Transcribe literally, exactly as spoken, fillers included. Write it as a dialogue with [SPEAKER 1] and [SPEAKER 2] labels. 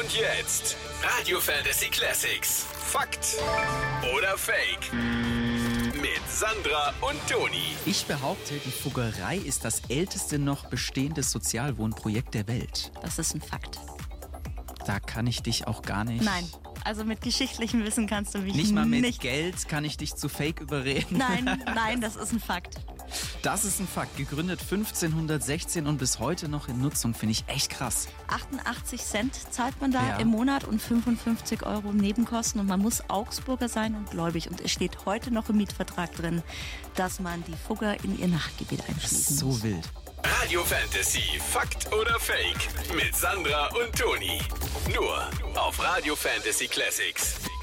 [SPEAKER 1] Und jetzt Radio Fantasy Classics. Fakt oder Fake? Mit Sandra und Toni.
[SPEAKER 2] Ich behaupte, die Fuggerei ist das älteste noch bestehende Sozialwohnprojekt der Welt.
[SPEAKER 3] Das ist ein Fakt.
[SPEAKER 2] Da kann ich dich auch gar nicht...
[SPEAKER 3] Nein, also mit geschichtlichem Wissen kannst du mich nicht...
[SPEAKER 2] Nicht mal mit
[SPEAKER 3] nicht
[SPEAKER 2] Geld kann ich dich zu Fake überreden.
[SPEAKER 3] Nein, nein, das ist ein Fakt.
[SPEAKER 2] Das ist ein Fakt. Gegründet fünfzehnhundertsechzehn und bis heute noch in Nutzung, finde ich echt krass.
[SPEAKER 3] achtundachtzig Cent zahlt man da
[SPEAKER 2] Ja.
[SPEAKER 3] im Monat und fünfundfünfzig Euro Nebenkosten. Und man muss Augsburger sein und gläubig. Und es steht heute noch im Mietvertrag drin, dass man die Fugger in ihr Nachtgebiet einschließen muss.
[SPEAKER 2] So wild.
[SPEAKER 1] Radio Fantasy. Fakt oder Fake? Mit Sandra und Toni. Nur auf Radio Fantasy Classics.